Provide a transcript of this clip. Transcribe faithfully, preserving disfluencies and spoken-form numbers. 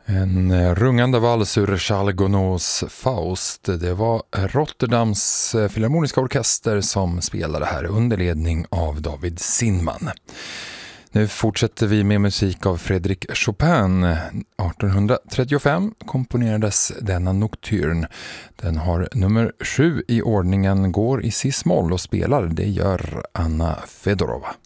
En rungande vals ur Charles Gounods Faust. Det var Rotterdams filharmoniska orkester som spelade här under ledning av David Zinman. Nu fortsätter vi med musik av Frédéric Chopin. arton trettiofem komponerades denna nocturne. Den har nummer sju i ordningen, går i cis-moll och spelar. Det gör Anna Fedorova.